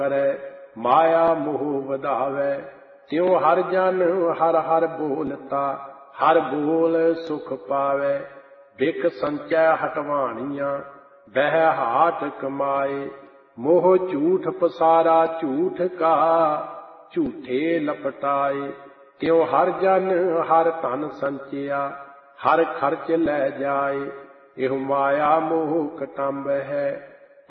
ਕਰੇ ਮਾਇਆ ਮੋਹ ਵਧਾਵੇ। ਤਿਉ ਹਰ ਜਨ ਹਰ ਹਰ ਬੋਲਤਾ, ਹਰ ਬੋਲ ਸੁਖ ਪਾਵੇ। ਬਿਕ ਸੰਚੈ ਹਟਵਾਣੀਆਂ, ਬਹਿ ਹਾਟ ਕਮਾਏ। ਮੋਹ ਝੂਠ ਪਸਾਰਾ ਝੂਠ ਕਾ, ਝੂਠੇ ਲਪਟਾਏ। ਤਿਉ ਹਰ ਜਨ ਹਰ ਧਨ ਸੰਚਿਆ, ਹਰ ਖਰਚ ਲੈ ਜਾਏ। ਇਹੋ ਮਾਇਆ ਮੋਹ ਕਟੰਬ ਹੈ,